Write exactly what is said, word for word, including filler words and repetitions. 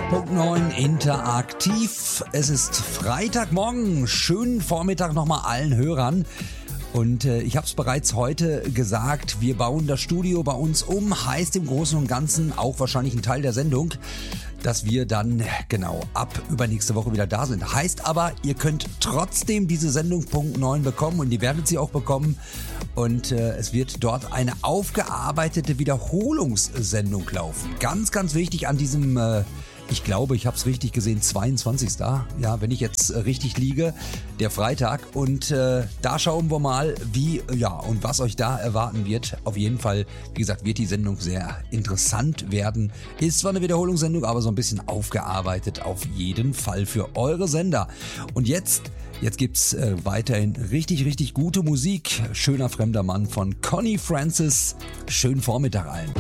Punkt neun interaktiv. Es ist Freitagmorgen. Schönen Vormittag nochmal allen Hörern. Und äh, ich habe es bereits heute gesagt, wir bauen das Studio bei uns um. Heißt im Großen und Ganzen auch wahrscheinlich ein Teil der Sendung, dass wir dann genau ab übernächste Woche wieder da sind. Heißt aber, ihr könnt trotzdem diese Sendung Punkt neun bekommen und ihr werdet sie auch bekommen. Und äh, es wird dort eine aufgearbeitete Wiederholungssendung laufen. Ganz, ganz wichtig an diesem... Äh, Ich glaube, ich habe es richtig gesehen, zweiundzwanzigsten Ja, wenn ich jetzt äh, richtig liege, der Freitag. Und äh, da schauen wir mal, wie, ja, und was euch da erwarten wird. Auf jeden Fall, wie gesagt, wird die Sendung sehr interessant werden. Ist zwar eine Wiederholungssendung, aber so ein bisschen aufgearbeitet auf jeden Fall für eure Sender. Und jetzt, jetzt gibt's äh, weiterhin richtig, richtig gute Musik. Schöner fremder Mann von Connie Francis. Schönen Vormittag allen.